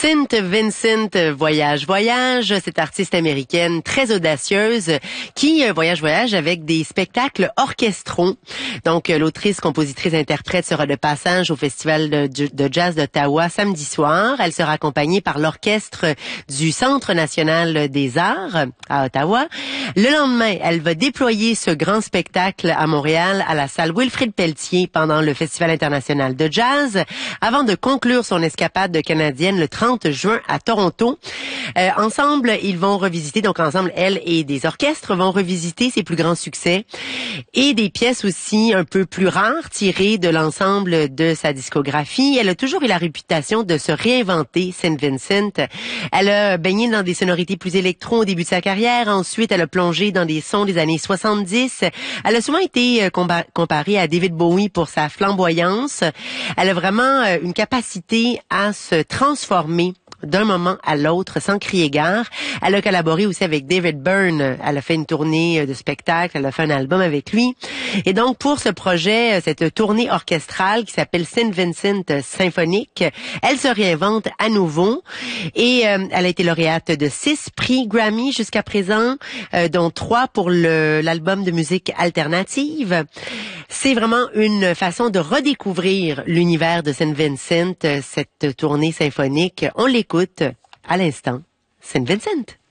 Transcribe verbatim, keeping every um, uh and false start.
Saint Vincent voyage voyage, cette artiste américaine très audacieuse qui voyage voyage avec des spectacles orchestraux. Donc l'autrice, compositrice, interprète sera de passage au Festival de, de jazz d'Ottawa samedi soir. Elle sera accompagnée par l'orchestre du Centre national des arts à Ottawa. Le lendemain, elle va déployer ce grand spectacle à Montréal à la salle Wilfrid Pelletier pendant le Festival international de jazz avant de conclure son escapade canadienne le trente juin à Toronto. Euh, ensemble, ils vont revisiter, donc ensemble, elle et des orchestres vont revisiter ses plus grands succès et des pièces aussi un peu plus rares tirées de l'ensemble de sa discographie. Elle a toujours eu la réputation de se réinventer, Saint Vincent. Elle a baigné dans des sonorités plus électro au début de sa carrière. Ensuite, elle a plongé dans des sons des années soixante-dix. Elle a souvent été comparée à David Bowie pour sa flamboyance. Elle a vraiment une capacité à se transformer d'un moment à l'autre sans crier gare. Elle a collaboré aussi avec David Byrne. Elle a fait une tournée de spectacle, elle a fait un album avec lui. Et donc, pour ce projet, cette tournée orchestrale qui s'appelle Saint Vincent Symphonique, elle se réinvente à nouveau. Et euh, elle a été lauréate de six prix Grammy jusqu'à présent, euh, dont trois pour le, l'album de musique alternative. C'est vraiment une façon de redécouvrir l'univers de Saint Vincent, cette tournée symphonique. On l'écoute à l'instant. Saint Vincent.